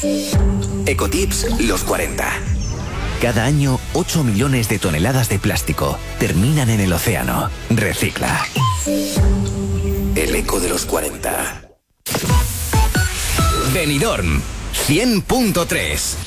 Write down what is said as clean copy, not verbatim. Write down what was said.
Ecotips los 40. Cada año, 8 millones de toneladas de plástico terminan en el océano. Recicla. El eco de los 40. Benidorm 100.3.